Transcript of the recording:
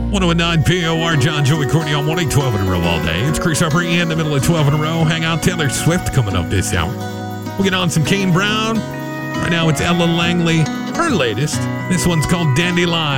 109 POR, John Joey Courtney on 1-8-12 in a row all day. It's Chris Harper in the middle of 12 in a row. Hang out, Taylor Swift coming up this hour. We'll get on some Kane Brown. Right now it's Ella Langley, her latest. This one's called Dandelion.